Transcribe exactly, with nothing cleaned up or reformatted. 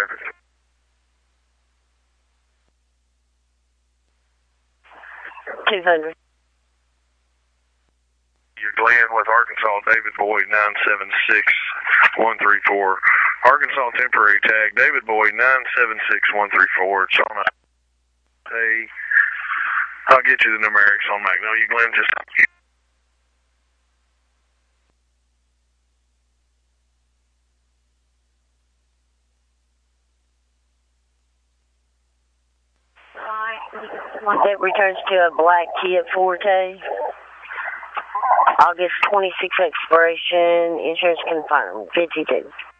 traffic. two hundred. You're Glenn with Arkansas, David Boyd, nine seven six one three four. Arkansas temporary tag, David Boyd, nine seven six one three four. It's on a, hey, I'll get you the numerics on Magnolia, Glenn. Just It returns to a black Kia Forte. August twenty-sixth expiration. Insurance confirmed. fifty-two.